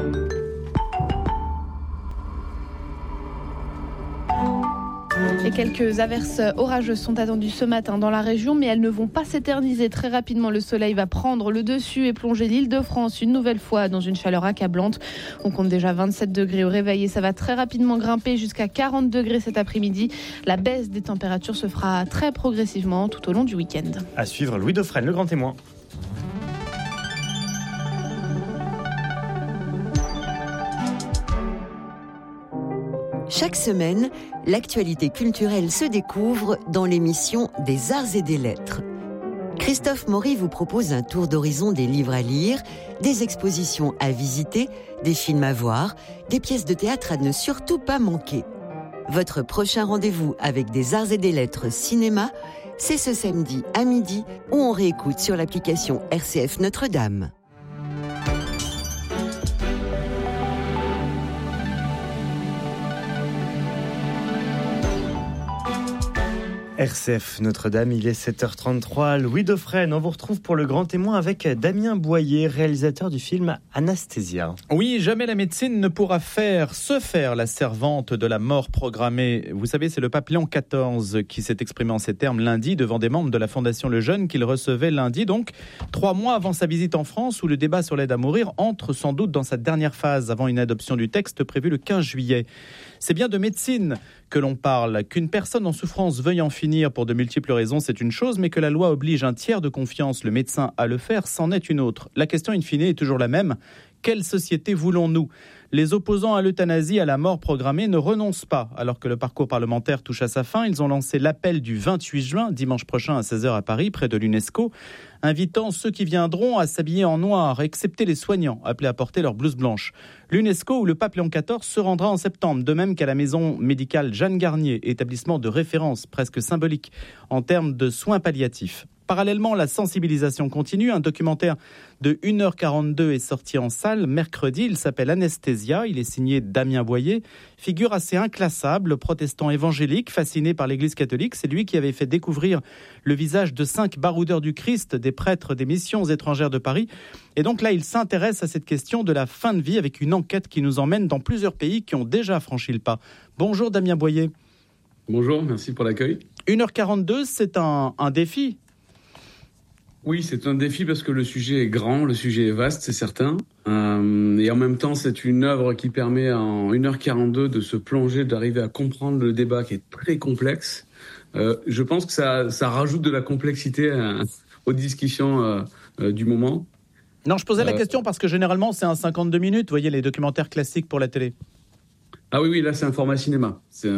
Et quelques averses orageuses sont attendues ce matin dans la région, mais elles ne vont pas s'éterniser. Très rapidement, le soleil va prendre le dessus et plonger l'Île-de-France une nouvelle fois dans une chaleur accablante. On compte déjà 27 degrés au réveil et ça va très rapidement grimper jusqu'à 40 degrés cet après-midi. La baisse des températures se fera très progressivement tout au long du week-end. À suivre, Louis Dauphren, le grand témoin. Chaque semaine, l'actualité culturelle se découvre dans l'émission des Arts et des Lettres. Christophe Maury vous propose un tour d'horizon des livres à lire, des expositions à visiter, des films à voir, des pièces de théâtre à ne surtout pas manquer. Votre prochain rendez-vous avec des Arts et des Lettres cinéma, c'est ce samedi à midi où on réécoute sur l'application RCF Notre-Dame. RCF Notre-Dame, il est 7h33. Louis Dauphren, on vous retrouve pour le grand témoin avec Damien Boyer, réalisateur du film Anastasia. Oui, jamais la médecine ne pourra se faire la servante de la mort programmée. Vous savez, c'est le pape Léon XIV qui s'est exprimé en ces termes lundi devant des membres de la Fondation Le Jeune qu'il recevait lundi, donc 3 mois avant sa visite en France où le débat sur l'aide à mourir entre sans doute dans sa dernière phase avant une adoption du texte prévue le 15 juillet. C'est bien de médecine que l'on parle. Qu'une personne en souffrance veuille en finir pour de multiples raisons, c'est une chose, mais que la loi oblige un tiers de confiance, le médecin, à le faire, c'en est une autre. La question in fine est toujours la même. Quelle société voulons-nous ? Les opposants à l'euthanasie, à la mort programmée, ne renoncent pas. Alors que le parcours parlementaire touche à sa fin, ils ont lancé l'appel du 28 juin, dimanche prochain à 16h à Paris, près de l'UNESCO, invitant ceux qui viendront à s'habiller en noir, excepté les soignants, appelés à porter leur blouse blanche. L'UNESCO où le pape Léon XIV se rendra en septembre, de même qu'à la maison médicale Jeanne Garnier, établissement de référence presque symbolique en termes de soins palliatifs. Parallèlement, la sensibilisation continue. Un documentaire de 1h42 est sorti en salle mercredi. Il s'appelle Anastasia. Il est signé Damien Boyer. Figure assez inclassable, protestant évangélique, fasciné par l'Église catholique. C'est lui qui avait fait découvrir le visage de 5 baroudeurs du Christ, des prêtres des missions étrangères de Paris. Et donc là, il s'intéresse à cette question de la fin de vie avec une enquête qui nous emmène dans plusieurs pays qui ont déjà franchi le pas. Bonjour Damien Boyer. Bonjour, merci pour l'accueil. 1h42, c'est un défi. Oui, c'est un défi parce que le sujet est grand, le sujet est vaste, c'est certain. Et en même temps, c'est une œuvre qui permet en 1h42 de se plonger, d'arriver à comprendre le débat qui est très complexe. Je pense que ça rajoute de la complexité aux discussions du moment. Non, je posais la question parce que généralement, c'est un 52 minutes, vous voyez, les documentaires classiques pour la télé. Ah oui, là, c'est un format cinéma. C'est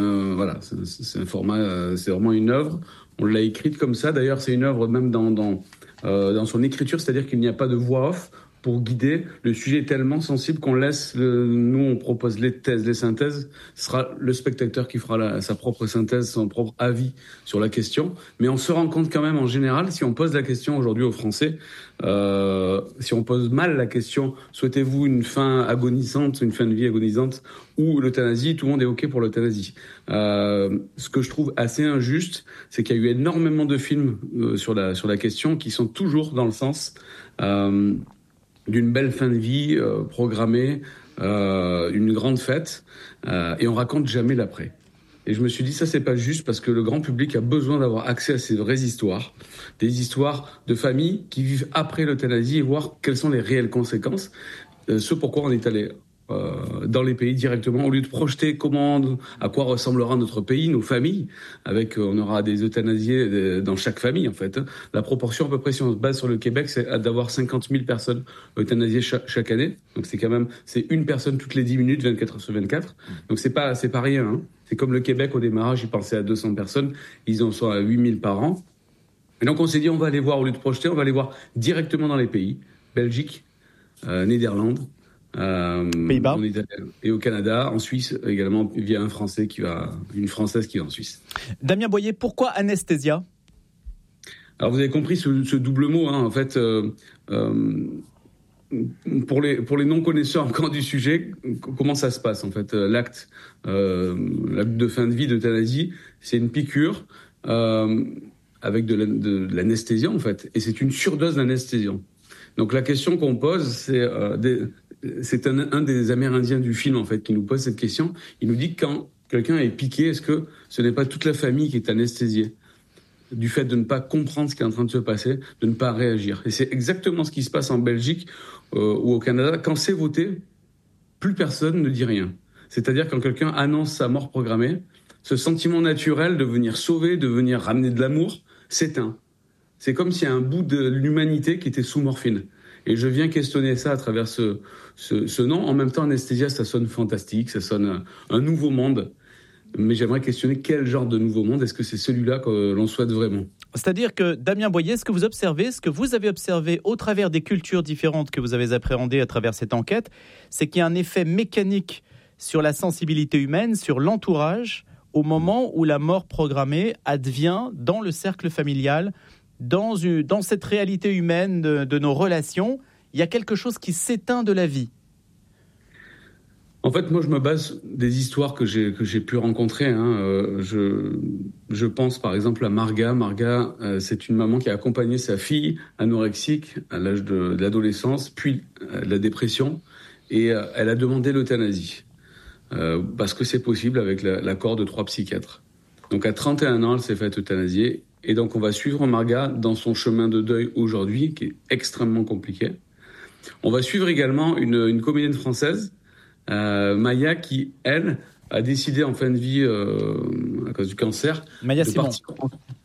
un format, c'est vraiment une œuvre. On l'a écrite comme ça. D'ailleurs, c'est une œuvre même dans son écriture, c'est-à-dire qu'il n'y a pas de voix off. pour guider. Le sujet est tellement sensible qu'on laisse, nous on propose les thèses, les synthèses. Ce sera le spectateur qui fera sa propre synthèse, son propre avis sur la question. Mais on se rend compte quand même en général, si on pose la question aujourd'hui aux Français, si on pose mal la question, souhaitez-vous une fin agonisante, une fin de vie agonisante ou l'euthanasie, tout le monde est OK pour l'euthanasie. Ce que je trouve assez injuste, c'est qu'il y a eu énormément de films sur la question qui sont toujours dans le sens d'une belle fin de vie programmée, une grande fête, et on raconte jamais l'après. Et je me suis dit, ça c'est pas juste parce que le grand public a besoin d'avoir accès à ces vraies histoires, des histoires de familles qui vivent après l'euthanasie et voir quelles sont les réelles conséquences. Ce pourquoi on est allé dans les pays directement, au lieu de projeter à quoi ressemblera notre pays, nos familles, on aura des euthanasiés dans chaque famille en fait. La proportion à peu près, si on se base sur le Québec, c'est d'avoir 50 000 personnes euthanasiées chaque année. Donc c'est une personne toutes les 10 minutes, 24 heures sur 24. Donc c'est pas rien. Hein. C'est comme le Québec au démarrage, ils pensaient à 200 personnes, ils en sont à 8 000 par an. Et donc on s'est dit, on va aller voir, au lieu de projeter, on va aller voir directement dans les pays, Belgique, Néderlande, Pays-Bas et au Canada, en Suisse également via une Française qui va en Suisse. Damien Boyer, pourquoi anesthésia ? Alors vous avez compris ce double mot, hein, en fait. Pour les non-connaisseurs encore du sujet, comment ça se passe en fait ? L'acte de fin de vie d'euthanasie, c'est une piqûre avec de l'anesthésiant en fait, et c'est une surdose d'anesthésiant. Donc la question qu'on pose, c'est un des Amérindiens du film en fait qui nous pose cette question. Il nous dit que quand quelqu'un est piqué, est-ce que ce n'est pas toute la famille qui est anesthésiée du fait de ne pas comprendre ce qui est en train de se passer, de ne pas réagir. Et c'est exactement ce qui se passe en Belgique ou au Canada. Quand c'est voté, plus personne ne dit rien. C'est-à-dire quand quelqu'un annonce sa mort programmée, ce sentiment naturel de venir sauver, de venir ramener de l'amour, s'éteint. C'est comme s'il y a un bout de l'humanité qui était sous morphine. Et je viens questionner ça à travers ce nom. En même temps, anesthésia, ça sonne fantastique, ça sonne un nouveau monde. Mais j'aimerais questionner quel genre de nouveau monde, est-ce que c'est celui-là que l'on souhaite vraiment ? C'est-à-dire que, Damien Boyer, ce que vous avez observé au travers des cultures différentes que vous avez appréhendées à travers cette enquête, c'est qu'il y a un effet mécanique sur la sensibilité humaine, sur l'entourage, au moment où la mort programmée advient dans le cercle familial, dans cette réalité humaine de nos relations, il y a quelque chose qui s'éteint de la vie. En fait, moi, je me base des histoires que j'ai pu rencontrer. Hein. Je pense par exemple à Marga. Marga, c'est une maman qui a accompagné sa fille anorexique à l'âge de l'adolescence, puis de la dépression, et elle a demandé l'euthanasie parce que c'est possible avec l'accord de 3 psychiatres. Donc à 31 ans, elle s'est faite euthanasier. Et donc, on va suivre Marga dans son chemin de deuil aujourd'hui, qui est extrêmement compliqué. On va suivre également une comédienne française, Maya, qui, elle, a décidé en fin de vie, à cause du cancer... Maya Simon. Pardon ?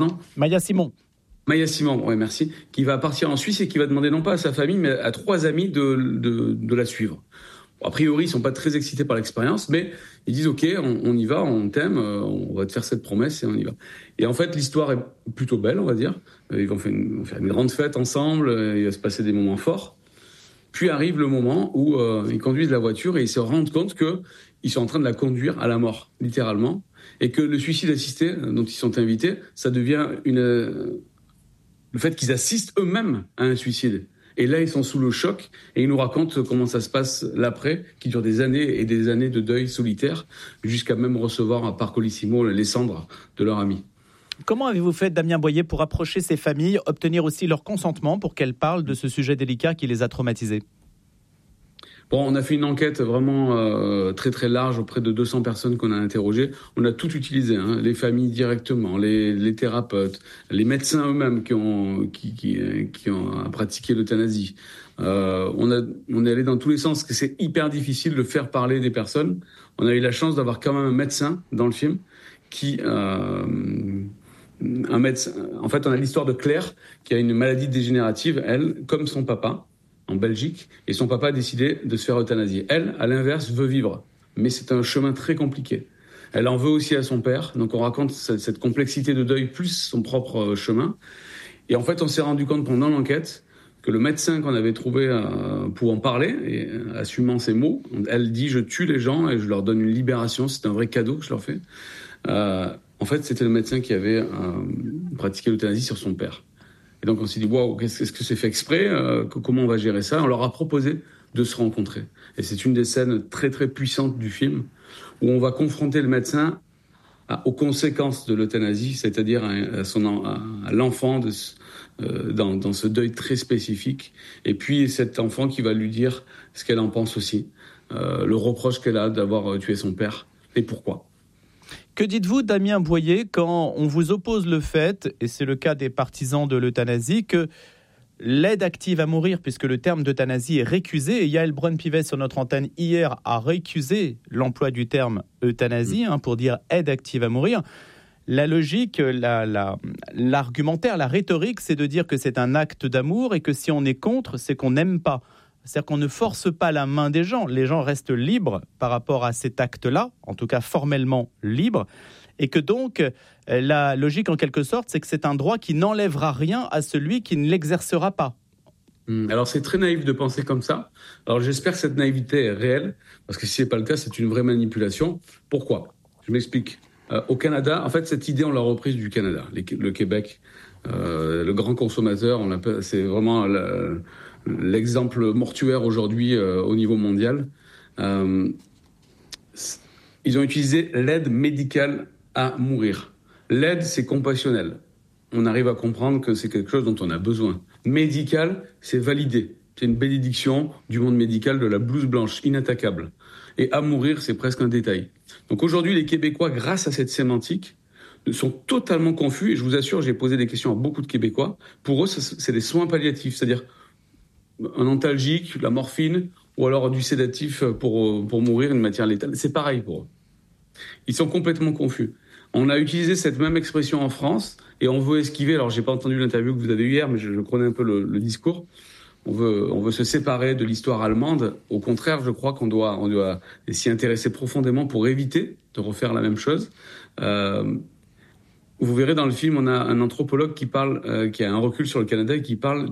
Maya Simon. Maya Simon, oui, merci. Qui va partir en Suisse et qui va demander non pas à sa famille, mais à 3 amis de la suivre. Bon, a priori, ils ne sont pas très excités par l'expérience, mais ils disent « Ok, on y va, on t'aime, on va te faire cette promesse et on y va ». Et en fait, l'histoire est plutôt belle, on va dire. Ils vont faire une grande fête ensemble, il va se passer des moments forts. Puis arrive le moment où ils conduisent la voiture et ils se rendent compte qu'ils sont en train de la conduire à la mort, littéralement. Et que le suicide assisté dont ils sont invités, ça devient le fait qu'ils assistent eux-mêmes à un suicide. Et là, ils sont sous le choc et ils nous racontent comment ça se passe l'après, qui dure des années et des années de deuil solitaire, jusqu'à même recevoir à Parcolissimo les cendres de leur ami. Comment avez-vous fait, Damien Boyer, pour approcher ces familles, obtenir aussi leur consentement pour qu'elles parlent de ce sujet délicat qui les a traumatisées ? Bon, on a fait une enquête vraiment très très large auprès de 200 personnes qu'on a interrogées. On a tout utilisé, hein, les familles directement, les thérapeutes, les médecins eux-mêmes qui ont pratiqué l'euthanasie. On est allé dans tous les sens, parce que c'est hyper difficile de faire parler des personnes. On a eu la chance d'avoir quand même un médecin dans le film un médecin. En fait, on a l'histoire de Claire qui a une maladie dégénérative, elle, comme son papa, en Belgique, et son papa a décidé de se faire euthanasier. Elle, à l'inverse, veut vivre, mais c'est un chemin très compliqué. Elle en veut aussi à son père, donc on raconte cette complexité de deuil plus son propre chemin. Et en fait, on s'est rendu compte pendant l'enquête que le médecin qu'on avait trouvé pour en parler, et assumant ses mots, elle dit « je tue les gens et je leur donne une libération, c'est un vrai cadeau que je leur fais ». En fait, c'était le médecin qui avait pratiqué l'euthanasie sur son père. Et donc on s'est dit « waouh, qu'est-ce que c'est fait exprès comment on va gérer ça ?» On leur a proposé de se rencontrer. Et c'est une des scènes très très puissantes du film, où on va confronter le médecin aux conséquences de l'euthanasie, c'est-à-dire à l'enfant dans ce deuil très spécifique, et puis cet enfant qui va lui dire ce qu'elle en pense aussi, le reproche qu'elle a d'avoir tué son père, et pourquoi. Que dites-vous, Damien Boyer, quand on vous oppose le fait, et c'est le cas des partisans de l'euthanasie, que l'aide active à mourir, puisque le terme d'euthanasie est récusé, et Yael Braun-Pivet sur notre antenne hier a récusé l'emploi du terme euthanasie pour dire aide active à mourir. La logique, l'argumentaire, la rhétorique, c'est de dire que c'est un acte d'amour et que si on est contre, c'est qu'on n'aime pas. C'est-à-dire qu'on ne force pas la main des gens. Les gens restent libres par rapport à cet acte-là, en tout cas formellement libres. Et que donc, la logique en quelque sorte, c'est que c'est un droit qui n'enlèvera rien à celui qui ne l'exercera pas. Alors c'est très naïf de penser comme ça. Alors j'espère que cette naïveté est réelle, parce que si ce n'est pas le cas, c'est une vraie manipulation. Pourquoi ? Je m'explique. Au Canada, en fait, cette idée, on l'a reprise du Canada, le Québec. Le grand consommateur, c'est vraiment l'exemple mortuaire aujourd'hui au niveau mondial. Ils ont utilisé l'aide médicale à mourir. L'aide, c'est compassionnel. On arrive à comprendre que c'est quelque chose dont on a besoin. Médical, c'est validé. C'est une bénédiction du monde médical, de la blouse blanche, inattaquable. Et à mourir, c'est presque un détail. Donc aujourd'hui, les Québécois, grâce à cette sémantique, sont totalement confus. Et je vous assure, j'ai posé des questions à beaucoup de Québécois. Pour eux, c'est des soins palliatifs, c'est-à-dire un antalgique, la morphine, ou alors du sédatif pour mourir, une matière létale. C'est pareil pour eux. Ils sont complètement confus. On a utilisé cette même expression en France et on veut esquiver. Alors, j'ai pas entendu l'interview que vous avez eue hier, mais je connais un peu le discours. On veut se séparer de l'histoire allemande. Au contraire, je crois qu'on doit s'y intéresser profondément pour éviter de refaire la même chose. Vous verrez dans le film, on a un anthropologue qui a un recul sur le Canada et qui parle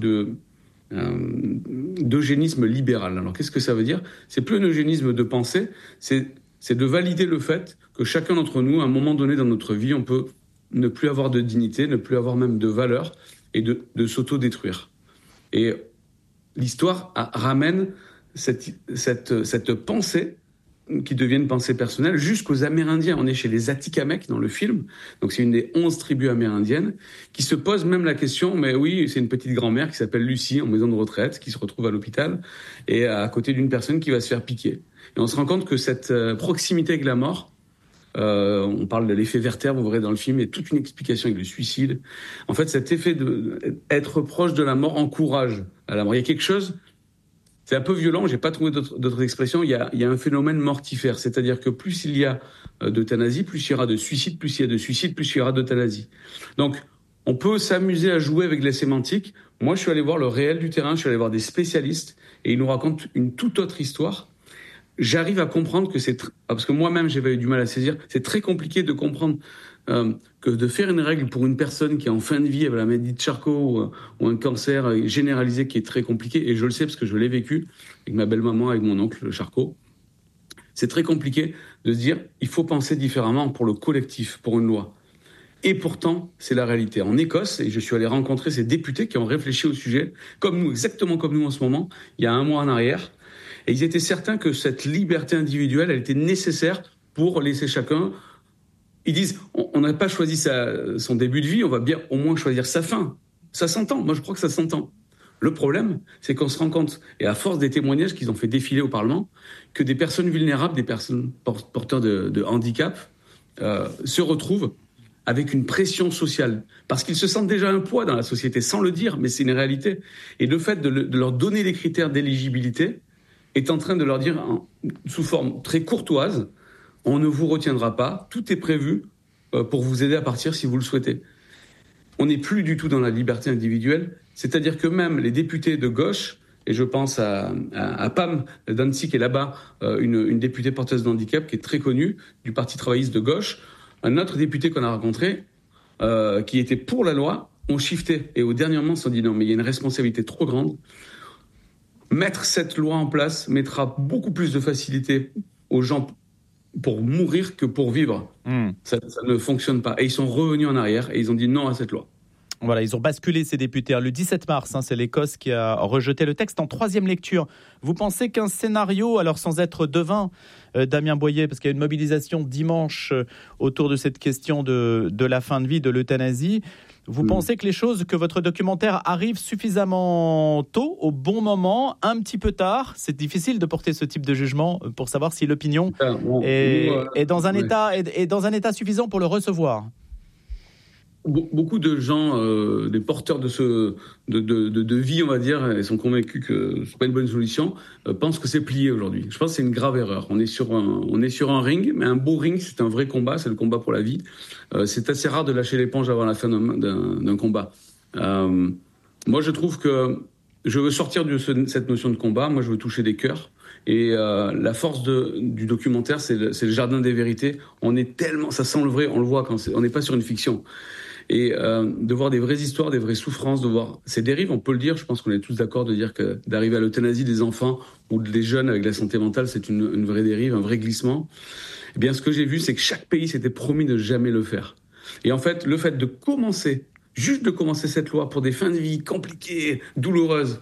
d'eugénisme libéral. Alors, qu'est-ce que ça veut dire ? C'est plus un eugénisme de pensée, c'est de valider le fait que chacun d'entre nous, à un moment donné dans notre vie, on peut ne plus avoir de dignité, ne plus avoir même de valeur et de s'auto-détruire. Et l'histoire ramène cette pensée qui devient une pensée personnelle jusqu'aux Amérindiens. On est chez les Atikamekw dans le film, donc c'est une des 11 tribus amérindiennes qui se pose même la question, mais oui, c'est une petite grand-mère qui s'appelle Lucie en maison de retraite, qui se retrouve à l'hôpital et à côté d'une personne qui va se faire piquer. Et on se rend compte que cette proximité avec la mort, on parle de l'effet Werther, vous verrez dans le film, il y a toute une explication avec le suicide. En fait, cet effet d'être proche de la mort encourage à la mort. Il y a quelque chose, c'est un peu violent, j'ai pas trouvé d'autres expressions, il y a un phénomène mortifère, c'est-à-dire que plus il y a d'euthanasie, plus il y aura de suicide, plus il y a de suicide, plus il y aura d'euthanasie. Donc, on peut s'amuser à jouer avec les sémantiques. Moi, je suis allé voir le réel du terrain, je suis allé voir des spécialistes, et ils nous racontent une toute autre histoire. J'arrive à comprendre que parce que moi-même j'avais eu du mal à saisir, c'est très compliqué de comprendre que de faire une règle pour une personne qui est en fin de vie avec la maladie de Charcot ou un cancer généralisé qui est très compliqué, et je le sais parce que je l'ai vécu avec ma belle-maman, avec mon oncle Charcot, c'est très compliqué de se dire il faut penser différemment pour le collectif, pour une loi. Et pourtant, c'est la réalité. En Écosse, et je suis allé rencontrer ces députés qui ont réfléchi au sujet, comme nous, exactement comme nous en ce moment, il y a un mois en arrière. Et ils étaient certains que cette liberté individuelle, elle était nécessaire pour laisser chacun. Ils disent, on n'a pas choisi son début de vie, on va bien au moins choisir sa fin. Ça s'entend, moi je crois que ça s'entend. Le problème, c'est qu'on se rend compte, et à force des témoignages qu'ils ont fait défiler au Parlement, que des personnes vulnérables, des personnes porteurs de handicap, se retrouvent avec une pression sociale. Parce qu'ils se sentent déjà un poids dans la société, sans le dire, mais c'est une réalité. Et le fait de leur donner les critères d'éligibilité, est en train de leur dire, sous forme très courtoise, on ne vous retiendra pas, tout est prévu pour vous aider à partir si vous le souhaitez. On n'est plus du tout dans la liberté individuelle, c'est-à-dire que même les députés de gauche, et je pense à Pam Dancy qui est là-bas, une députée porteuse de handicap qui est très connue, du Parti travailliste de gauche, un autre député qu'on a rencontré, qui était pour la loi, ont shifté. Et au dernier moment, ils se sont dit non, mais il y a une responsabilité trop grande. Mettre cette loi en place mettra beaucoup plus de facilité aux gens pour mourir que pour vivre. Ça ne fonctionne pas. Et ils sont revenus en arrière et ils ont dit non à cette loi. Voilà, ils ont basculé ces députés. Le 17 mars, c'est l'Écosse qui a rejeté le texte en 3e lecture. Vous pensez qu'un scénario, alors sans être devin, Damien Boyer, parce qu'il y a une mobilisation dimanche autour de cette question de la fin de vie, de l'euthanasie, vous pensez que votre documentaire arrive suffisamment tôt, au bon moment, un petit peu tard? C'est difficile de porter ce type de jugement pour savoir si l'opinion est dans un état suffisant pour le recevoir. Beaucoup de gens, des porteurs de vie, on va dire, et sont convaincus que c'est pas une bonne solution, pensent que c'est plié aujourd'hui. Je pense que c'est une grave erreur. On est sur un ring, mais un beau ring, c'est un vrai combat, c'est le combat pour la vie. C'est assez rare de lâcher l'éponge avant la fin d'un combat. Moi, je trouve que je veux sortir de cette notion de combat. Moi, je veux toucher des cœurs. Et la force du documentaire, c'est le jardin des vérités. Ça sent le vrai, on le voit quand on n'est pas sur une fiction. Et de voir des vraies histoires, des vraies souffrances, de voir ces dérives, on peut le dire, je pense qu'on est tous d'accord de dire que d'arriver à l'euthanasie des enfants ou des jeunes avec la santé mentale, c'est une vraie dérive, un vrai glissement. Eh bien, ce que j'ai vu, c'est que chaque pays s'était promis de jamais le faire. Et en fait, le fait de commencer cette loi pour des fins de vie compliquées, douloureuses,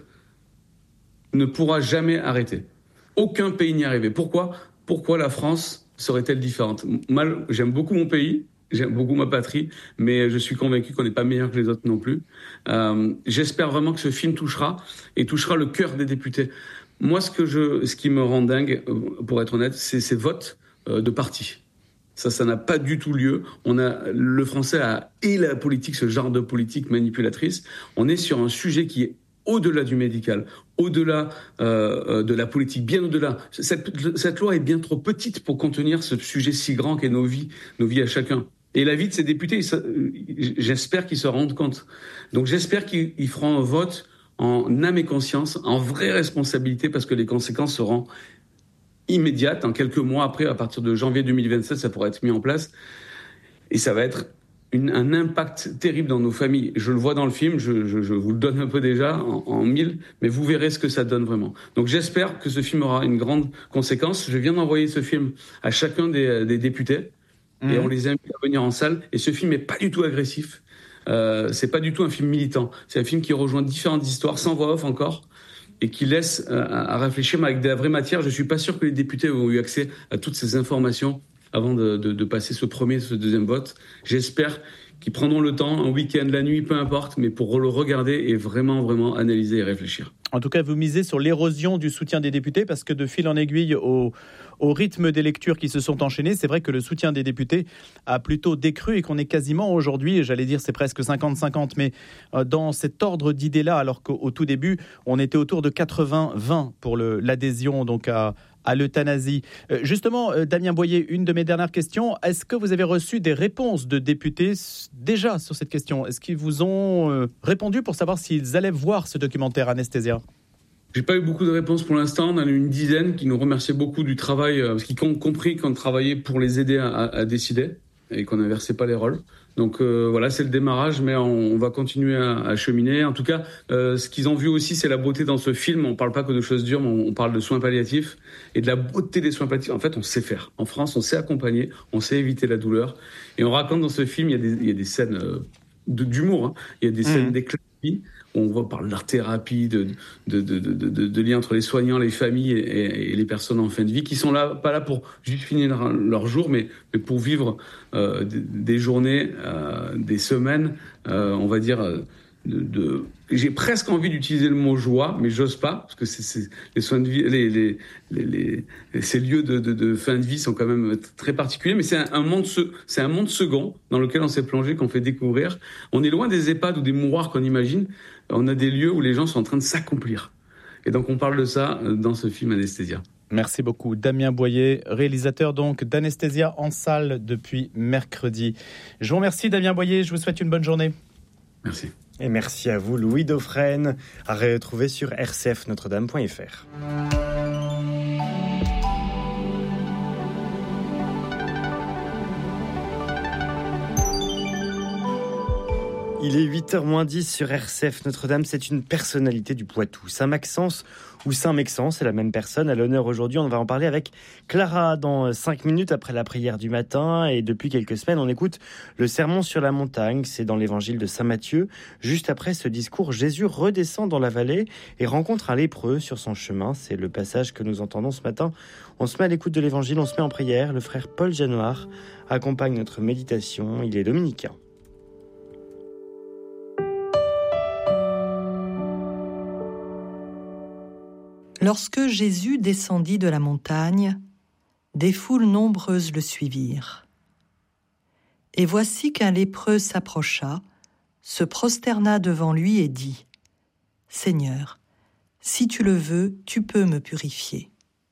ne pourra jamais arrêter. Aucun pays n'y est arrivé. Pourquoi la France serait-elle différente? J'aime beaucoup mon pays, j'aime beaucoup ma patrie, mais je suis convaincu qu'on n'est pas meilleur que les autres non plus. J'espère vraiment que ce film touchera le cœur des députés. Moi, ce qui me rend dingue, pour être honnête, c'est ces votes de parti. Ça n'a pas du tout lieu. Le français et la politique, ce genre de politique manipulatrice. On est sur un sujet qui est au-delà du médical, au-delà de la politique, bien au-delà. Cette loi est bien trop petite pour contenir ce sujet si grand qu'est nos vies à chacun. Et la vie de ces députés, j'espère qu'ils se rendent compte. Donc j'espère qu'ils feront un vote en âme et conscience, en vraie responsabilité, parce que les conséquences seront immédiates. En quelques mois après, à partir de janvier 2027, ça pourra être mis en place. Et ça va être un impact terrible dans nos familles. Je le vois dans le film, je vous le donne un peu déjà en mille, mais vous verrez ce que ça donne vraiment. Donc j'espère que ce film aura une grande conséquence. Je viens d'envoyer ce film à chacun des députés et on les invite à venir en salle. Et ce film n'est pas du tout agressif. C'est pas du tout un film militant. C'est un film qui rejoint différentes histoires, sans voix off encore, et qui laisse à réfléchir, mais avec de la vraie matière. Je suis pas sûr que les députés ont eu accès à toutes ces informations avant de passer ce deuxième vote. J'espère qu'ils prendront le temps, un week-end, la nuit, peu importe, mais pour le regarder et vraiment, vraiment analyser et réfléchir. En tout cas, vous misez sur l'érosion du soutien des députés, parce que de fil en aiguille au rythme des lectures qui se sont enchaînées, c'est vrai que le soutien des députés a plutôt décru et qu'on est quasiment aujourd'hui, j'allais dire c'est presque 50-50, mais dans cet ordre d'idées-là, alors qu'au tout début, on était autour de 80-20 pour l'adhésion donc à l'euthanasie. Justement, Damien Boyer, une de mes dernières questions, est-ce que vous avez reçu des réponses de députés déjà sur cette question? Est-ce qu'ils vous ont répondu pour savoir s'ils allaient voir ce documentaire Anesthésia? J'ai pas eu beaucoup de réponses pour l'instant. On en a eu une dizaine qui nous remerciaient beaucoup du travail, parce qu'ils ont compris qu'on travaillait pour les aider à décider et qu'on n'inversait pas les rôles. Donc voilà, c'est le démarrage, mais on va continuer à cheminer. En tout cas, ce qu'ils ont vu aussi, c'est la beauté dans ce film. On parle pas que de choses dures, mais on parle de soins palliatifs et de la beauté des soins palliatifs. En fait, on sait faire. En France, on sait accompagner, on sait éviter la douleur. Et on raconte dans ce film, il y a des scènes d'humour, hein. Il y a des scènes d'éclat de vie. On voit par l'art-thérapie, de lien entre les soignants, les familles et les personnes en fin de vie, qui sont là, pas là pour juste finir leur jour, mais pour vivre des journées, des semaines, on va dire, j'ai presque envie d'utiliser le mot joie, mais j'ose pas, parce que c'est les soins de vie, ces lieux de fin de vie sont quand même très particuliers, mais c'est un monde second dans lequel on s'est plongé, qu'on fait découvrir. On est loin des EHPAD ou des mouroirs qu'on imagine. On a des lieux où les gens sont en train de s'accomplir. Et donc on parle de ça dans ce film Anesthésia. Merci beaucoup. Damien Boyer, réalisateur donc d'Anesthésia en salle depuis mercredi. Je vous remercie Damien Boyer, je vous souhaite une bonne journée. Merci. Et merci à vous Louis Dauphren, à retrouver sur rcfnotredame.fr. Il est 8h-10 sur RCF Notre-Dame. C'est une personnalité du Poitou. Saint-Maxence ou Saint-Mexence, c'est la même personne. À l'honneur aujourd'hui, on va en parler avec Clara dans 5 minutes après la prière du matin. Et depuis quelques semaines, on écoute le sermon sur la montagne. C'est dans l'évangile de Saint-Matthieu. Juste après ce discours, Jésus redescend dans la vallée et rencontre un lépreux sur son chemin. C'est le passage que nous entendons ce matin. On se met à l'écoute de l'évangile, on se met en prière. Le frère Paul Janoir accompagne notre méditation. Il est dominicain. Lorsque Jésus descendit de la montagne, des foules nombreuses le suivirent. Et voici qu'un lépreux s'approcha, se prosterna devant lui et dit : « Seigneur, si tu le veux, tu peux me purifier. »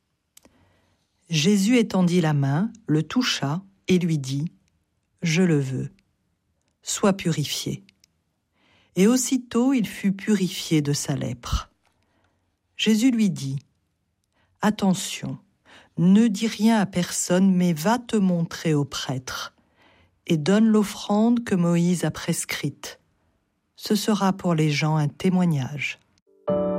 Jésus étendit la main, le toucha et lui dit : « Je le veux, sois purifié. » Et aussitôt il fut purifié de sa lèpre. Jésus lui dit : « Attention, ne dis rien à personne, mais va te montrer au prêtre et donne l'offrande que Moïse a prescrite. Ce sera pour les gens un témoignage. »